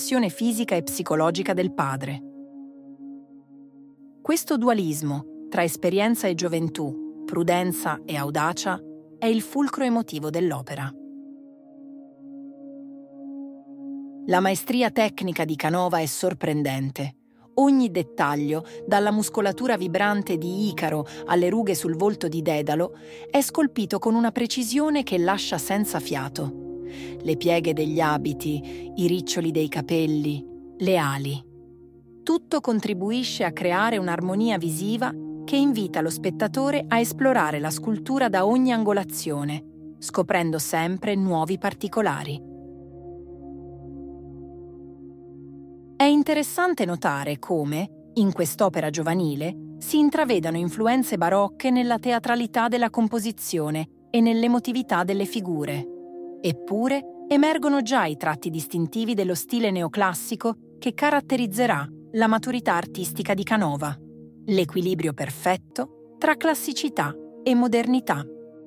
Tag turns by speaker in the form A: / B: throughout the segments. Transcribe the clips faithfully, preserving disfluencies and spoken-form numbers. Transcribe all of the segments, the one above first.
A: espressione fisica e psicologica del padre. Questo dualismo tra esperienza e gioventù, prudenza e audacia, è il fulcro emotivo dell'opera. La maestria tecnica di Canova è sorprendente. Ogni dettaglio, dalla muscolatura vibrante di Icaro alle rughe sul volto di Dedalo, è scolpito con una precisione che lascia senza fiato. Le pieghe degli abiti, i riccioli dei capelli, le ali. Tutto contribuisce a creare un'armonia visiva che invita lo spettatore a esplorare la scultura da ogni angolazione, scoprendo sempre nuovi particolari. È interessante notare come, in quest'opera giovanile, si intravedano influenze barocche nella teatralità della composizione e nell'emotività delle figure. Eppure, emergono già i tratti distintivi dello stile neoclassico che caratterizzerà la maturità artistica di Canova, l'equilibrio perfetto tra classicità e modernità.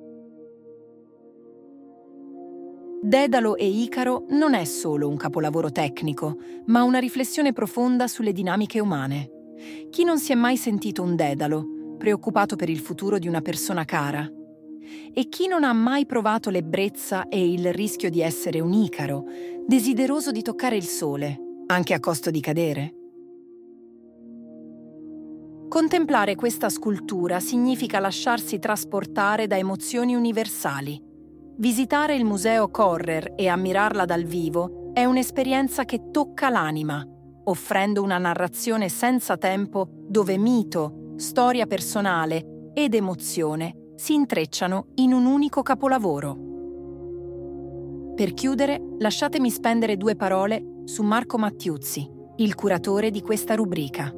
A: Dedalo e Icaro non è solo un capolavoro tecnico, ma una riflessione profonda sulle dinamiche umane. Chi non si è mai sentito un Dedalo, preoccupato per il futuro di una persona cara? E chi non ha mai provato l'ebbrezza e il rischio di essere un Icaro, desideroso di toccare il sole, anche a costo di cadere? Contemplare questa scultura significa lasciarsi trasportare da emozioni universali. Visitare il museo Correr e ammirarla dal vivo è un'esperienza che tocca l'anima, offrendo una narrazione senza tempo dove mito, storia personale ed emozione si intrecciano in un unico capolavoro. Per chiudere, lasciatemi spendere due parole su Marco Mattiuzzi, il curatore di questa rubrica.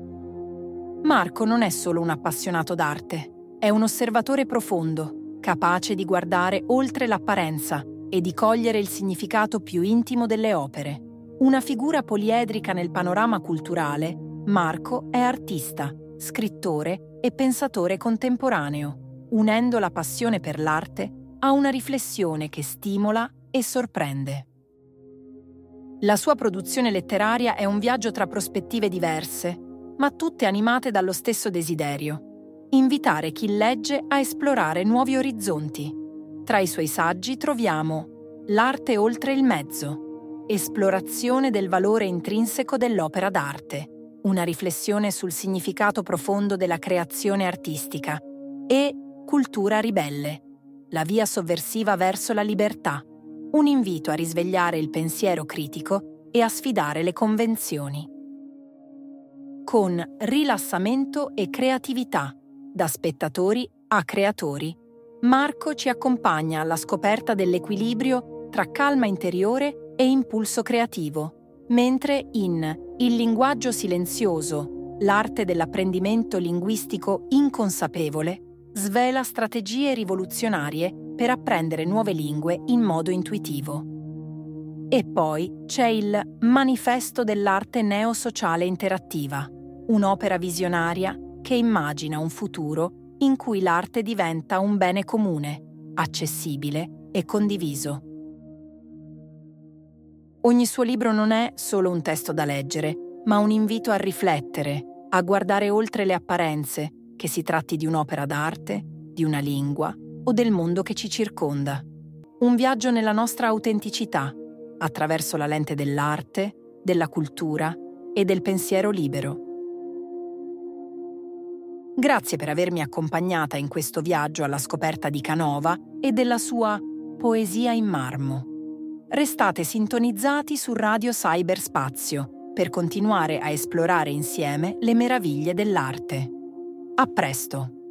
A: Marco non è solo un appassionato d'arte, è un osservatore profondo, capace di guardare oltre l'apparenza e di cogliere il significato più intimo delle opere. Una figura poliedrica nel panorama culturale, Marco è artista, scrittore e pensatore contemporaneo, unendo la passione per l'arte a una riflessione che stimola e sorprende. La sua produzione letteraria è un viaggio tra prospettive diverse, ma tutte animate dallo stesso desiderio: invitare chi legge a esplorare nuovi orizzonti. Tra i suoi saggi troviamo L'arte oltre il mezzo, esplorazione del valore intrinseco dell'opera d'arte, una riflessione sul significato profondo della creazione artistica, e Cultura ribelle, la via sovversiva verso la libertà, un invito a risvegliare il pensiero critico e a sfidare le convenzioni. Con rilassamento e creatività, da spettatori a creatori, Marco ci accompagna alla scoperta dell'equilibrio tra calma interiore e impulso creativo, mentre in Il linguaggio silenzioso, l'arte dell'apprendimento linguistico inconsapevole, svela strategie rivoluzionarie per apprendere nuove lingue in modo intuitivo. E poi c'è il Manifesto dell'arte neosociale interattiva, un'opera visionaria che immagina un futuro in cui l'arte diventa un bene comune, accessibile e condiviso. Ogni suo libro non è solo un testo da leggere, ma un invito a riflettere, a guardare oltre le apparenze, che si tratti di un'opera d'arte, di una lingua o del mondo che ci circonda. Un viaggio nella nostra autenticità, attraverso la lente dell'arte, della cultura e del pensiero libero. Grazie per avermi accompagnata in questo viaggio alla scoperta di Canova e della sua poesia in marmo. Restate sintonizzati su Radio Cyberspazio per continuare a esplorare insieme le meraviglie dell'arte. A presto!